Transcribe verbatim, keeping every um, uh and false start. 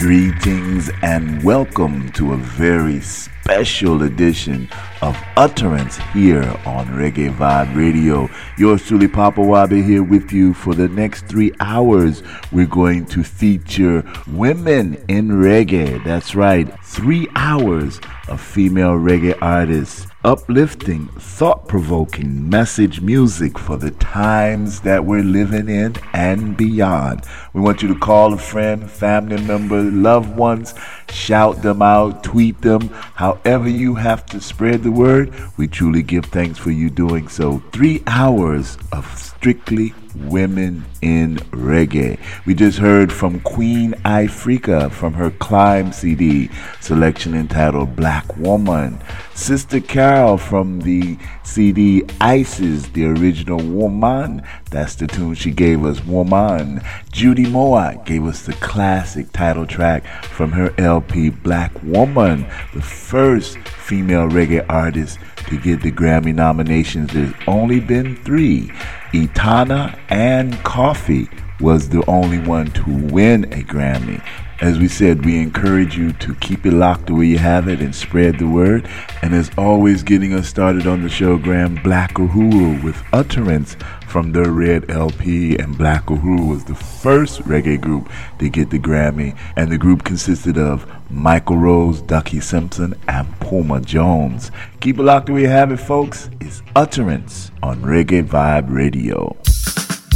Greetings and welcome to a very special edition of Utterance here on Reggae Vibe Radio. Yours truly, Papa Wabi, here with you for the next three hours. We're going to feature women in reggae. That's right, three hours of female reggae artists, uplifting, thought-provoking message music for the times that we're living in and beyond. We want you to call a friend, family member, loved ones, shout them out, tweet them, however you have to spread the word. We truly give thanks for you doing so. Three hours of strictly women in reggae. We just heard from Queen Ifrica from her Climb C D selection entitled Black Woman. Sister Carol from the C D Isis, the original Woman. That's the tune she gave us, Woman. Judy Moat gave us the classic title track from her L P Black Woman, the first female reggae artist to get the Grammy nominations. There's only been three. Etana and Coffee was the only one to win a Grammy. As we said, we encourage you to keep it locked the way you have it and spread the word. And as always, getting us started on the show, Graham, Black Uhuru with Utterance from their Red L P. And Black Uhuru was the first reggae group to get the Grammy. And the group consisted of Michael Rose, Ducky Simpson, and Puma Jones. Keep it locked the way you have it, folks. It's Utterance on Reggae Vibe Radio.